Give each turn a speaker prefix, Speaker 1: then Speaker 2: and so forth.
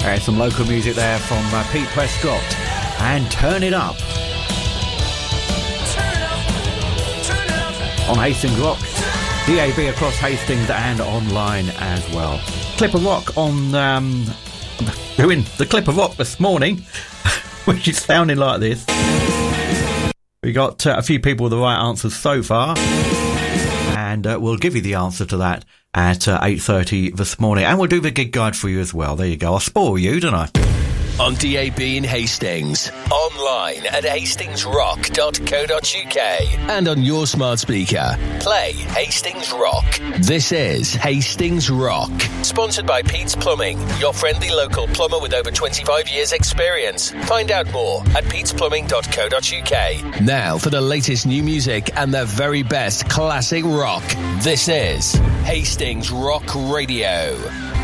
Speaker 1: Some local music there from Pete Prescott and Turn It Up on Hastings Rock, DAB across Hastings and online as well. Clipper Rock on doing the Clipper Rock this morning, which is sounding like this. We got a few people with the right answers so far, and we'll give you the answer to that at 8:30 this morning, and we'll do the gig guide for you as well. There you go. I'll spoil you, don't I?
Speaker 2: On DAB in Hastings, online at hastingsrock.co.uk, and on your smart speaker. Play Hastings Rock. This is Hastings Rock, sponsored by Pete's Plumbing, your friendly local plumber with over 25 years experience. Find out more at petesplumbing.co.uk. Now for the latest new music and the very best classic rock. This is Hastings Rock Radio.